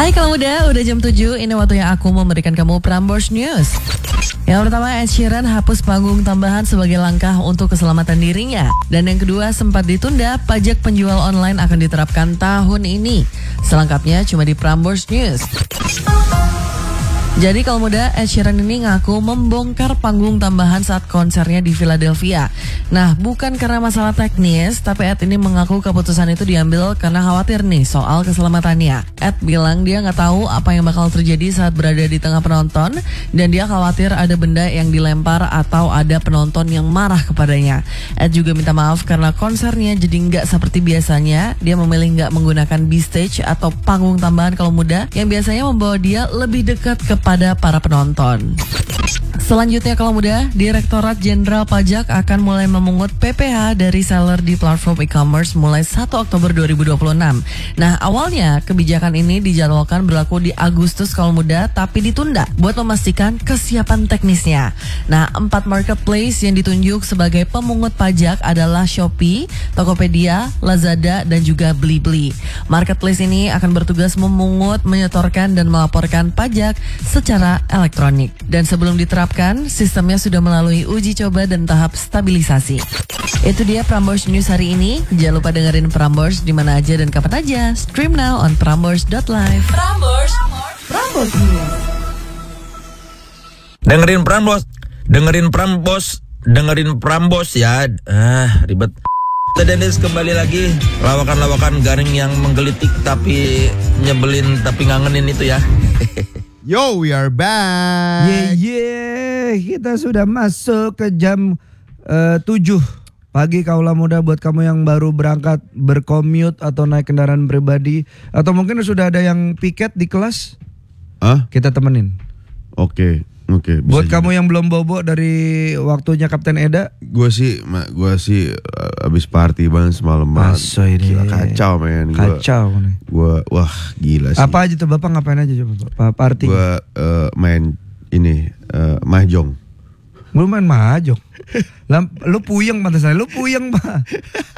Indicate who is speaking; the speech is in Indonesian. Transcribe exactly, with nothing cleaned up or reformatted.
Speaker 1: Hai kaum muda, udah jam tujuh, ini waktunya aku memberikan kamu Prambors News. Yang pertama, Ed Sheeran hapus panggung tambahan sebagai langkah untuk keselamatan dirinya. Dan yang kedua, sempat ditunda, pajak penjual online akan diterapkan tahun ini. Selengkapnya cuma di Prambors News. Jadi kalau muda, Ed Sheeran ini ngaku membongkar panggung tambahan saat konsernya di Philadelphia. Nah, bukan karena masalah teknis, tapi Ed ini mengaku keputusan itu diambil karena khawatir nih soal keselamatannya. Ed bilang dia nggak tahu apa yang bakal terjadi saat berada di tengah penonton, dan dia khawatir ada benda yang dilempar atau ada penonton yang marah kepadanya. Ed juga minta maaf karena konsernya jadi nggak seperti biasanya. Dia memilih nggak menggunakan B-stage atau panggung tambahan kalau muda yang biasanya membawa dia lebih dekat ke pada para penonton. Selanjutnya kalau muda, Direktorat Jenderal Pajak akan mulai memungut P P H dari seller di platform e-commerce mulai satu Oktober dua ribu dua puluh enam. Nah, awalnya kebijakan ini dijadwalkan berlaku di Agustus kalau muda, tapi ditunda buat memastikan kesiapan teknisnya. Nah, empat marketplace yang ditunjuk sebagai pemungut pajak adalah Shopee, Tokopedia, Lazada, dan juga Blibli. Marketplace ini akan bertugas memungut, menyetorkan, dan melaporkan pajak secara elektronik. Dan sebelum diterapkan, sistemnya sudah melalui uji coba dan tahap stabilisasi. Itu dia Prambors News hari ini. Jangan lupa dengerin Prambors di mana aja dan kapan aja. Stream now on prambors dot live.
Speaker 2: Prambors,
Speaker 1: Prambors News.
Speaker 3: Dengerin Prambors, dengerin Prambors, dengerin Prambors ya. Ah, ribet. Dennis kembali lagi, lawakan-lawakan garing yang menggelitik tapi nyebelin tapi ngangenin itu ya.
Speaker 4: Yo, we are back.
Speaker 5: Yeah, yeah. Kita sudah masuk ke jam uh, tujuh pagi kaula muda. Buat kamu yang baru berangkat bercommute atau naik kendaraan pribadi, atau mungkin sudah ada yang piket di kelas,
Speaker 4: Ah,
Speaker 5: kita temenin.
Speaker 4: oke, oke.
Speaker 5: Buat
Speaker 4: bisa
Speaker 5: kamu yang belum bobo dari waktunya Kapten Eda,
Speaker 4: gue sih, ma- gue sih uh, abis party banget semalam.
Speaker 5: Masa ini?
Speaker 4: Gila, kacau men. Gua-
Speaker 5: kacau nih.
Speaker 4: Gue, wah gila sih.
Speaker 5: Apa aja tuh Bapak ngapain aja coba Pak? Party.
Speaker 4: Gue uh, main ini uh, mahjong.
Speaker 5: Lu main mahjong. Lah, lu puyeng pantesan. Lu puyeng, Pak.